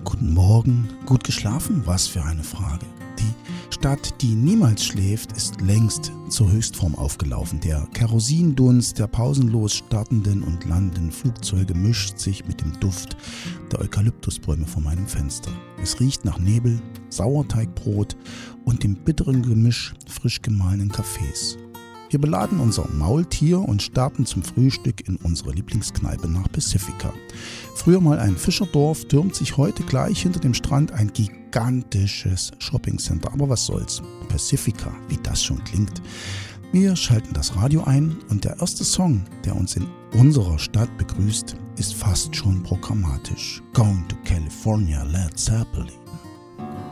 Guten Morgen, gut geschlafen? Was für eine Frage. Die Stadt, die niemals schläft, ist längst zur Höchstform aufgelaufen. Der Kerosindunst der pausenlos startenden und landenden Flugzeuge mischt sich mit dem Duft der Eukalyptusbäume vor meinem Fenster. Es riecht nach Nebel, Sauerteigbrot und dem bitteren Gemisch frisch gemahlenen Kaffees. Wir beladen unser Maultier und starten zum Frühstück in unsere Lieblingskneipe nach Pacifica. Früher mal ein Fischerdorf, türmt sich heute gleich hinter dem Strand ein gigantisches Shoppingcenter. Aber was soll's? Pacifica, wie das schon klingt. Wir schalten das Radio ein und der erste Song, der uns in unserer Stadt begrüßt, ist fast schon programmatisch. Going to California, Led Zeppelin.